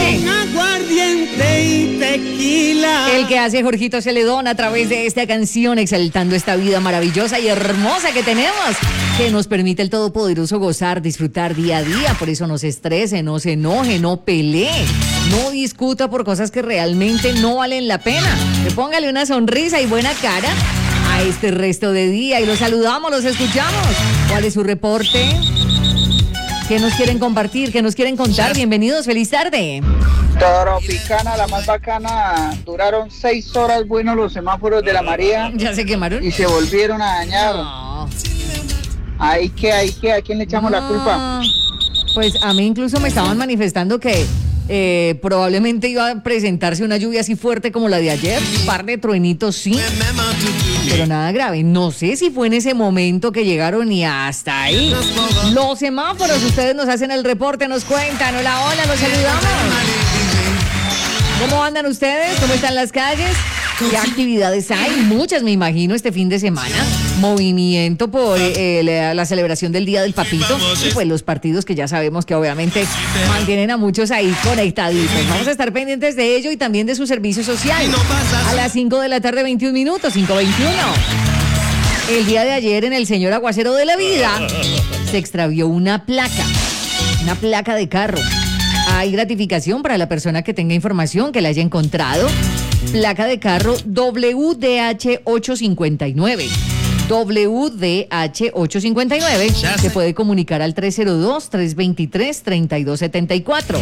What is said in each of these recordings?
tarde. Aguardiente y tequila. El que hace Jorgito Celedón a través de esta canción, exaltando esta vida maravillosa y hermosa que tenemos, que nos permite el Todopoderoso gozar, disfrutar día a día. Por eso no se estrese, no se enoje, no pelee, no discuta por cosas que realmente no valen la pena. Que póngale una sonrisa y buena cara a este resto de día y los saludamos, los escuchamos. ¿Cuál es su reporte? ¿Qué nos quieren compartir? ¿Qué nos quieren contar? Bienvenidos, feliz tarde. Tropicana, la más bacana. Duraron 6 horas buenos los semáforos de la María. ¿Ya se quemaron? Y se volvieron a dañar. No. ¿A quién le echamos la culpa? Pues a mí incluso me estaban manifestando que probablemente iba a presentarse una lluvia así fuerte como la de ayer, un par de truenitos sí, pero nada grave. No sé si fue en ese momento que llegaron y hasta ahí. Los semáforos, ustedes nos hacen el reporte, nos cuentan, hola, nos saludamos. ¿Cómo andan ustedes? ¿Cómo están las calles? ¿Qué actividades hay? Muchas, me imagino, este fin de semana. Movimiento por la celebración del Día del Papito y pues los partidos que ya sabemos que obviamente mantienen a muchos ahí conectaditos. Vamos a estar pendientes de ello y también de su servicio social. A las 5 de la tarde, 21 minutos, 5:21. El día de ayer en el Señor Aguacero de la Vida se extravió una placa de carro. Hay gratificación para la persona que tenga información, que la haya encontrado. Placa de carro WDH 859. WDH 859. Se puede comunicar al 302-323-3274.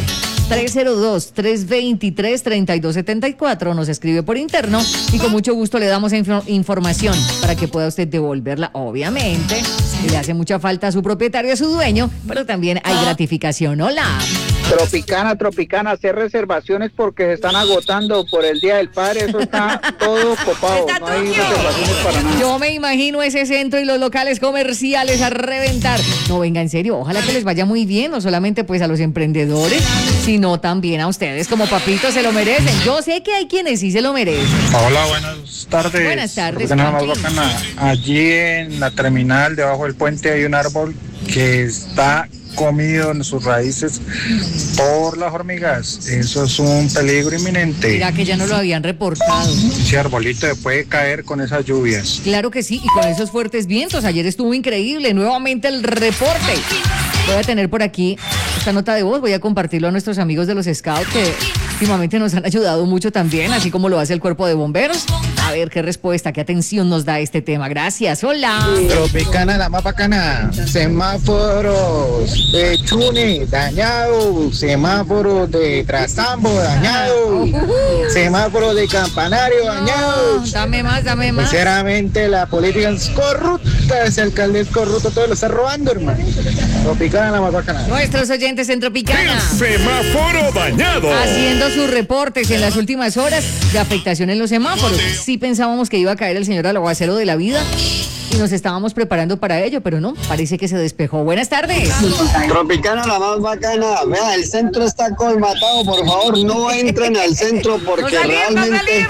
302-323-3274. Nos escribe por interno y con mucho gusto le damos información para que pueda usted devolverla. Obviamente, le hace mucha falta a su propietario, a su dueño, pero también hay gratificación. Hola. Tropicana, hacer reservaciones porque se están agotando por el Día del Padre. Eso está todo copado. No hay reservaciones para nada. Yo me imagino ese centro y los locales comerciales a reventar. No, venga, en serio, ojalá que les vaya muy bien, no solamente pues a los emprendedores, sino también a ustedes como papitos se lo merecen. Yo sé que hay quienes sí se lo merecen. Hola, buenas tardes. Buenas tardes. Más bacana. Allí en la terminal, debajo del puente, hay un árbol que está comido en sus raíces por las hormigas. Eso es un peligro inminente. Mira que ya no lo habían reportado. Ese arbolito se puede caer con esas lluvias. Claro que sí, y con esos fuertes vientos. Ayer estuvo increíble. Nuevamente el reporte. Voy a tener por aquí esta nota de voz. Voy a compartirlo a nuestros amigos de los Scouts que últimamente nos han ayudado mucho también, así como lo hace el Cuerpo de Bomberos. A ver qué respuesta, qué atención nos da este tema. Gracias, hola. Tropicana, la más bacana. Semáforos de Chune dañados, semáforos de Trasambo dañados, semáforos de Campanario dañados. Dame más. Sinceramente, la política es corrupta, ese alcalde es corrupto, todo lo está robando, hermano. Tropicana, la más bacana. Nuestros oyentes en Tropicana. Semáforo dañado. Haciendo sus reportes en las últimas horas de afectación en los semáforos. Sí pensábamos que iba a caer el señor aguacero de la vida y nos estábamos preparando para ello, pero no, parece que se despejó. Buenas tardes. Tropicana, la más bacana. Vea, el centro está colmatado, por favor, no entren al centro porque realmente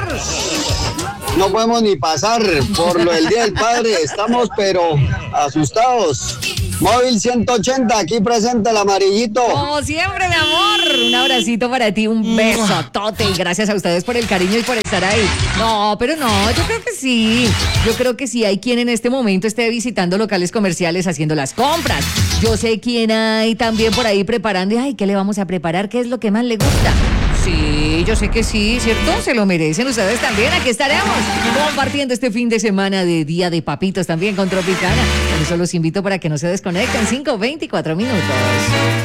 no podemos ni pasar por lo del Día del Padre. Estamos pero asustados. Móvil 180, aquí presente el amarillito. Como siempre, mi amor. Un abracito para ti, un beso, tote. Y gracias a ustedes por el cariño y por estar ahí. No, pero no, yo creo que sí. Yo creo que sí hay quien en este momento esté visitando locales comerciales haciendo las compras. Yo sé quién hay también por ahí preparando. Y, ay, ¿qué le vamos a preparar? ¿Qué es lo que más le gusta? Sí, yo sé que sí, ¿cierto? Se lo merecen ustedes también. Aquí estaremos compartiendo este fin de semana de Día de Papitos también con Tropicana. Por eso los invito para que no se desconecten. 5:24 minutos.